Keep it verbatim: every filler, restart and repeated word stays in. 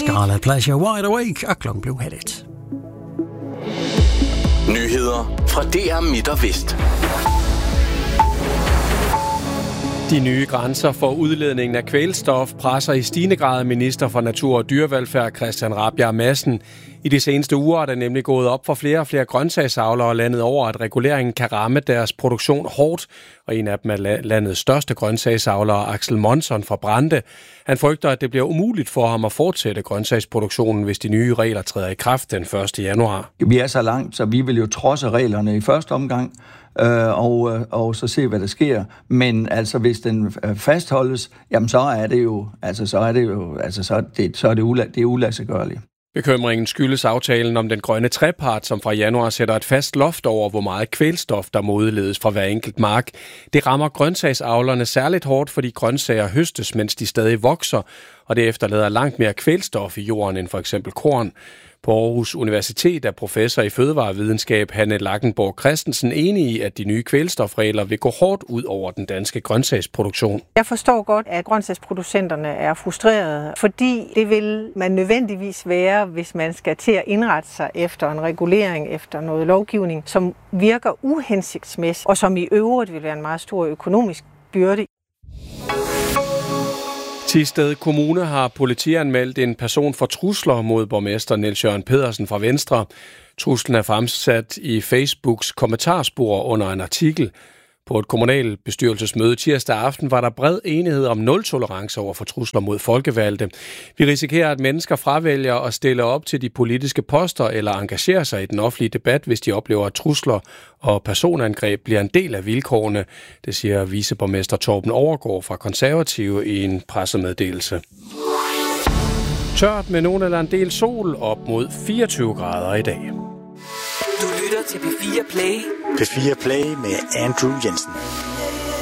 Scarlet Pleasure, Wide Awake, og klokken blev halv et. Nyheder fra D R Midt og Vest. De nye grænser for udledningen af kvælstof presser i stigende grad minister for natur og dyrevelfærd Christian Rabjerg Madsen. I de seneste uger er det nemlig gået op for flere og flere grøntsagsavlere landet over, at reguleringen kan ramme deres produktion hårdt, og en af dem er landets største grøntsagsavlere, Axel Monson fra Brande. Han frygter, at det bliver umuligt for ham at fortsætte grøntsagsproduktionen, hvis de nye regler træder i kraft den første januar. Vi er så langt, så vi vil jo trodse reglerne i første omgang, øh, og, og så se, hvad der sker. Men altså, hvis den fastholdes, jamen så er det jo, altså så er det jo, altså så er det, så er det, ula, det er uladsiggørligt. Bekymringen skyldes aftalen om den grønne trepart, som fra januar sætter et fast loft over, hvor meget kvælstof, der må udledes fra hver enkelt mark. Det rammer grøntsagsavlerne særligt hårdt, fordi grøntsager høstes, mens de stadig vokser, og det efterlader langt mere kvælstof i jorden end for eksempel korn. På Aarhus Universitet er professor i fødevarevidenskab Hanne Lackenborg Christensen enig i, at de nye kvælstofregler vil gå hårdt ud over den danske grøntsagsproduktion. Jeg forstår godt, at grøntsagsproducenterne er frustrerede, fordi det vil man nødvendigvis være, hvis man skal til at indrette sig efter en regulering, efter noget lovgivning, som virker uhensigtsmæssigt, og som i øvrigt vil være en meget stor økonomisk byrde. Thisted Kommune har politianmeldt en person for trusler mod borgmester Niels Jørgen Pedersen fra Venstre. Truslen er fremsat i Facebooks kommentarspor under en artikel. På et kommunalbestyrelsesmøde tirsdag aften var der bred enighed om nul-tolerance over for trusler mod folkevalgte. Vi risikerer, at mennesker fravælger at stille op til de politiske poster eller engagere sig i den offentlige debat, hvis de oplever, at trusler og personangreb bliver en del af vilkårene. Det siger viceborgmester Torben Overgaard fra Konservative i en pressemeddelelse. Tørt med nogen eller en del sol, op mod fireogtyve grader i dag. Du lytter til P fire Play. P fire Play med Andrew Jensen.